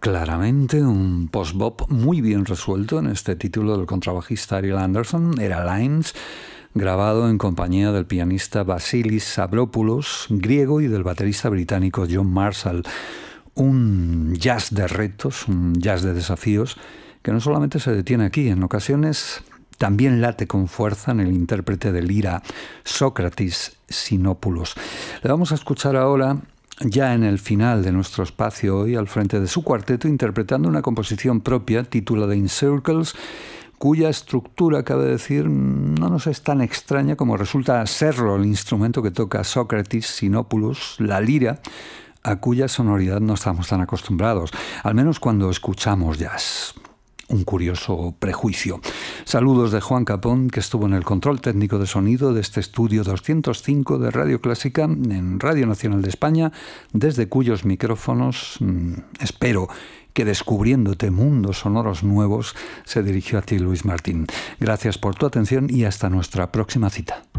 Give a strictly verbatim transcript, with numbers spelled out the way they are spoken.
Claramente un post-bop muy bien resuelto en este título del contrabajista Ariel Anderson, era Lines, grabado en compañía del pianista Vasilis Stavropoulos, griego, y del baterista británico John Marshall. Un jazz de retos, un jazz de desafíos, que no solamente se detiene aquí, en ocasiones también late con fuerza en el intérprete de lira, Sócrates Sinopoulos. Le vamos a escuchar ahora, ya en el final de nuestro espacio hoy, al frente de su cuarteto, interpretando una composición propia titulada In Circles, cuya estructura, cabe decir, no nos es tan extraña como resulta serlo el instrumento que toca Sócrates Sinopoulos, la lira, a cuya sonoridad no estamos tan acostumbrados, al menos cuando escuchamos jazz. Un curioso prejuicio. Saludos de Juan Capón, que estuvo en el control técnico de sonido de este estudio doscientos cinco de Radio Clásica en Radio Nacional de España, desde cuyos micrófonos mmm, espero que descubriéndote mundos sonoros nuevos se dirigió a ti Luis Martín. Gracias por tu atención y hasta nuestra próxima cita.